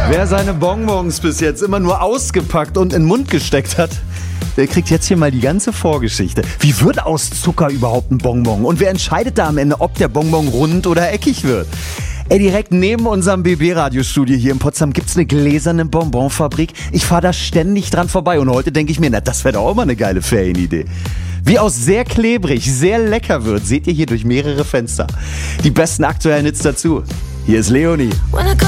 Wer seine Bonbons bis jetzt immer nur ausgepackt und in den Mund gesteckt hat, der kriegt jetzt hier mal die ganze Vorgeschichte. Wie wird aus Zucker überhaupt ein Bonbon? Und wer entscheidet da am Ende, ob der Bonbon rund oder eckig wird? Direkt neben unserem BB-Radiostudio hier in Potsdam gibt's eine gläserne Bonbonfabrik. Ich fahre da ständig dran vorbei und heute denke ich mir, na, das wäre doch auch mal eine geile Ferienidee. Wie aus sehr klebrig, sehr lecker wird, seht ihr hier durch mehrere Fenster. Die besten aktuellen Hits dazu. Hier ist Leonie.